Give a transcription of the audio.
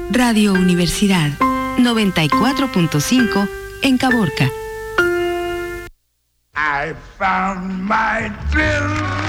Radio Universidad 94.5 en Caborca. I found my thrill.